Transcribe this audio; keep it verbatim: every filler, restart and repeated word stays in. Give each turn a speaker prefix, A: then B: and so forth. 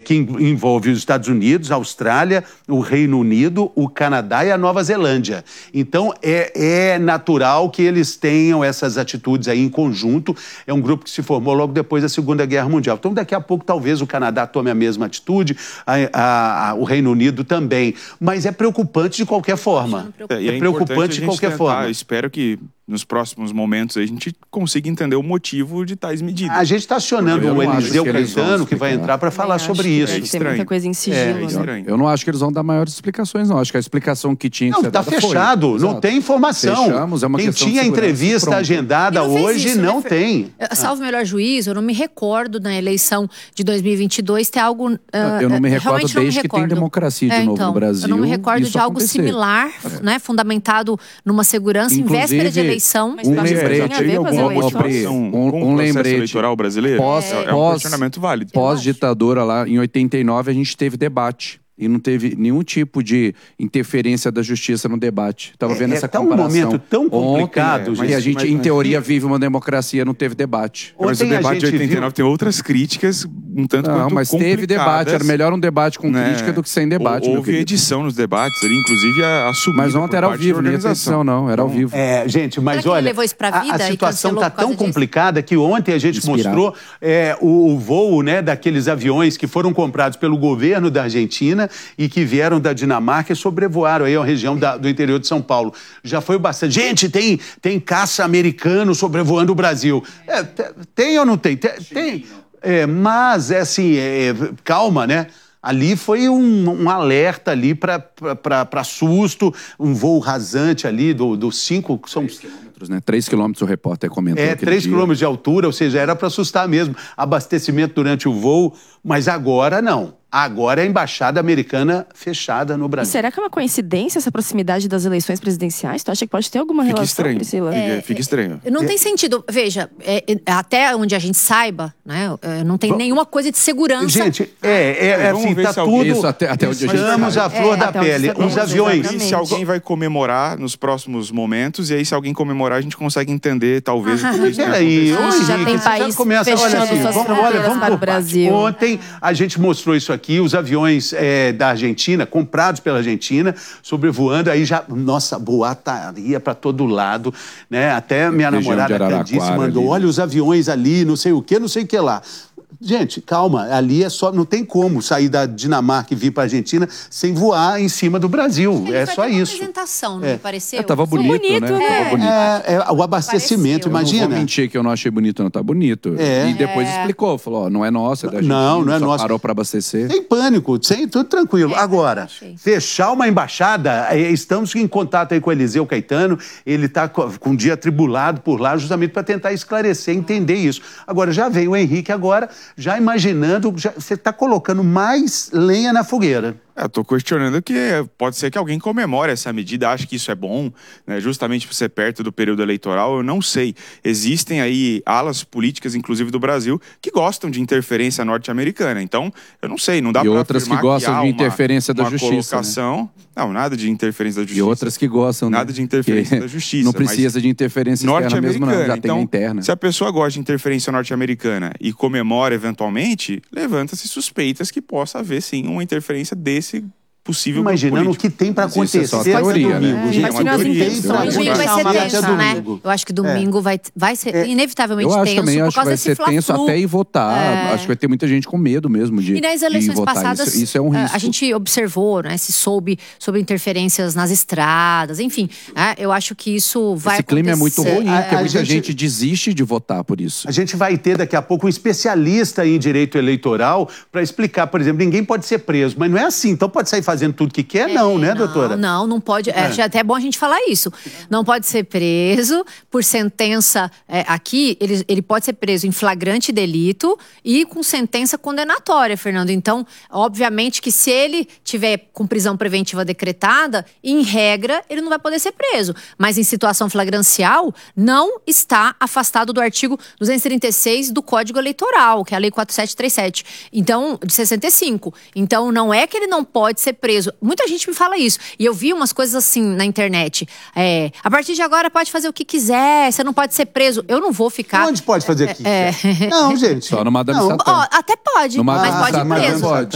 A: que envolve os Estados Unidos, a Austrália, o Reino Unido, o Canadá e a Nova Zelândia. Então, é, é natural que eles tenham essas atitudes aí em conjunto. É um grupo que se formou logo depois da Segunda Guerra Mundial. Então, daqui a pouco, talvez o Canadá tome a mesma atitude, a, a, a, o Reino Unido também. Mas é preocupante de qualquer forma.
B: É, é,
A: é preocupante de qualquer
B: tentar,
A: forma.
B: Espero que nos próximos momentos a gente consiga entender o motivo de tais medidas.
A: A gente está acionando o Eliseu Caetano, que vai entrar para falar sobre isso.
C: É estranho. Tem muita coisa em sigilo,
B: é estranho.
D: Eu não acho que eles vão dar maiores explicações, não. Acho que a explicação que tinha que
A: não,
D: ser
A: está
D: dada
A: fechado,
D: foi.
A: não
D: Exato.
A: tem informação.
D: Fechamos, é uma
A: Quem
D: questão
A: tinha
D: de
A: entrevista
D: pronto.
A: agendada
E: não
A: hoje
E: isso,
A: não
E: né?
A: tem.
E: Salvo o melhor juízo, eu não me recordo na eleição de dois mil e vinte e dois ter algo... Uh,
D: eu não me recordo
E: desde
D: me recordo.
E: que
D: tem democracia de
E: é,
D: novo
E: então,
D: no Brasil.
E: Eu não me recordo de algo
D: acontecer.
E: similar, é. né, fundamentado numa segurança
D: Inclusive,
E: em véspera de eleição.
D: Um lembrete,
B: Teve alguma
D: motivação
B: um,
D: um, um lembrete
B: eleitoral brasileiro?
D: Pós,
B: é, é um questionamento válido.
D: Pós-ditadura lá, em oitenta e nove, a gente teve debate. E não teve nenhum tipo de interferência da justiça no debate. Estava vendo
A: é,
D: essa
A: é tão
D: comparação.
A: um momento tão complicado,
D: Ontem,
A: gente.
D: E a gente,
B: mas,
D: em
B: mas,
D: teoria,
B: mas,
D: vive uma democracia, não teve debate.
B: Mas o debate de oitenta e nove viu... tem outras críticas, um tanto
D: não,
B: quanto
D: mas teve debate. Era melhor um debate com né? crítica do que sem debate.
B: Houve edição nos debates ali, inclusive a assumida.
D: Mas ontem era ao vivo, não tinha edição, não. Era ao vivo.
A: É, gente, mas
E: Será
A: olha,
E: levou isso pra vida
A: a, a situação está tão
E: disso?
A: complicada que ontem a gente Inspirado. mostrou é, o, o voo né, daqueles aviões que foram comprados pelo governo da Argentina e que vieram da Dinamarca e sobrevoaram aí a região da, do interior de São Paulo. Já foi bastante. Gente, tem, tem caça americano sobrevoando o Brasil. É, tem ou não tem? Tem. tem. É, mas, é assim, é, calma, né? Ali foi um, um alerta ali para susto, um voo rasante ali dos do cinco... São...
D: três quilômetros, né? Três quilômetros o repórter comentou.
A: É, três quilômetros de altura, ou seja, era para assustar mesmo. Abastecimento durante o voo, mas agora não. Agora é a embaixada americana fechada no Brasil.
C: E será que é uma coincidência essa proximidade das eleições presidenciais? Tu acha que pode ter alguma
B: fica
C: relação,
B: estranho.
C: Priscila?
B: É, fica estranho.
E: Não
B: é.
E: tem sentido. Veja, é, até onde a gente saiba, né, não tem Bom, nenhuma coisa de segurança.
A: Gente, é, é, é assim, tá tudo...
D: Isso, até, até onde a gente
A: Estamos à flor
E: é,
A: da pele. Os aviões...
B: E se alguém vai comemorar nos próximos momentos, e aí se alguém comemorar, a gente consegue entender, talvez,
E: ah,
B: o que isso
A: Peraí,
E: ah, já tem país
A: começa,
E: fechando
A: olha, assim,
E: suas
A: vamos,
E: fronteiras
A: olha, vamos
E: para o
A: por
E: Brasil.
A: Ontem a gente mostrou isso aqui, os aviões é, da Argentina, comprados pela Argentina, sobrevoando, aí já, nossa, boataria para todo lado, né? Até minha
D: Região
A: namorada disse, mandou,
D: ali.
A: olha os aviões ali, não sei o que, não sei o que lá. Gente, calma, ali é só, não tem como sair da Dinamarca e vir para a Argentina sem voar em cima do Brasil,
E: Ele
A: é só
E: ter uma
A: isso.
E: apresentação, não
A: é.
E: me pareceu?
D: É, tava bonito,
C: bonito,
D: né?
C: né?
D: Tava bonito.
A: É, é, o abastecimento,
E: Pareceu.
A: imagina.
D: Eu não vou mentir que eu não achei bonito, não. Tá bonito.
A: É.
D: E depois
E: É.
D: explicou, falou, ó, não é nossa, é da Argentina,
A: Não, não é
D: só
A: nossa.
D: parou para abastecer.
A: Sem pânico, sem tudo tranquilo.
E: É,
A: Agora,
E: achei.
A: fechar uma embaixada, é, estamos em contato aí com o Eliseu Caetano, ele está com, com um dia atribulado por lá, justamente para tentar esclarecer, entender isso. Agora, já vem o Henrique agora, já imaginando, já, você está colocando mais lenha na fogueira.
B: Eu estou questionando que pode ser que alguém comemore essa medida, ache que isso é bom, né, justamente por ser perto do período eleitoral, eu não sei. Existem aí alas políticas, inclusive do Brasil, que gostam de interferência norte-americana. Então, eu não sei, não dá para
D: E outras que gostam
B: que
D: de interferência
B: uma,
D: da
B: uma
D: justiça.
B: Colocação... Né? Não, nada de interferência da justiça.
D: E outras que gostam.
B: Nada
D: né?
B: de interferência
D: que
B: da justiça.
D: Não precisa de interferência externa mesmo, não. Já
B: então,
D: tem a interna.
B: Se a pessoa gosta de interferência norte-americana e comemora eventualmente, levanta-se suspeitas que possa haver, sim, uma interferência desse possível
A: Imaginando o que tem para acontecer
D: é só teoria,
A: domingo.
D: né?
A: Gente,
E: É, imagina as intenções. Domingo vai ser tenso, né? Eu acho que domingo é. vai, vai ser é. inevitavelmente
D: eu acho
E: tenso.
D: Também,
E: por
D: acho que vai ser tenso até ir votar. É. Acho que vai ter muita gente com medo mesmo de,
E: e nas eleições
D: de votar.
E: passadas,
D: isso, isso é um risco.
E: A gente observou, né? Se soube sobre interferências nas estradas, enfim. É, eu acho que isso vai
D: Esse clima
E: acontecer.
D: é muito ruim,
A: a,
D: porque
A: a
D: muita
A: gente,
D: gente desiste de votar por isso.
A: A gente vai ter daqui a pouco um especialista em direito eleitoral para explicar, por exemplo, ninguém pode ser preso, mas não é assim, então pode sair fazendo tudo que quer, é. Não, né, doutora?
E: Não, não pode. É, é até bom a gente falar isso. Não pode ser preso por sentença. É, aqui, ele, ele pode ser preso em flagrante delito e com sentença condenatória, Fernando. Então, obviamente que se ele tiver com prisão preventiva decretada, em regra, ele não vai poder ser preso. Mas em situação flagrancial, não está afastado do artigo duzentos e trinta e seis do Código Eleitoral, que é a Lei quatro sete três sete. Então, de sessenta e cinco. Então, não é que ele não pode ser preso. Muita gente me fala isso. E eu vi umas coisas assim na internet. É, a partir de agora pode fazer o que quiser, você não pode ser preso. Eu não vou ficar...
A: Onde pode fazer o que
E: é,
A: quiser? É... Não, gente.
D: Só no Madame
A: não.
D: Satã.
E: Ó, até pode,
D: no
E: mas pode ir preso.
D: Pode.